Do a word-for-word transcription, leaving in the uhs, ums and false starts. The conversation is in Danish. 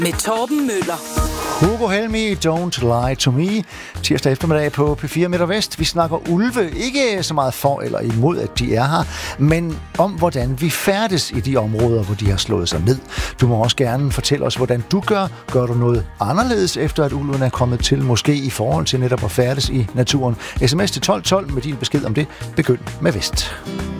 med Torben Møller. Hugo Helmi, Don't Lie to Me. Tirsdag eftermiddag på P fire Midt og Vest. Vi snakker ulve. Ikke så meget for eller imod, at de er her, men om, hvordan vi færdes i de områder, hvor de har slået sig ned. Du må også gerne fortælle os, hvordan du gør. Gør du noget anderledes, efter at ulven er kommet til? Måske i forhold til netop at færdes i naturen. S M S til tolv tolv med din besked om det. Begynd med Vest.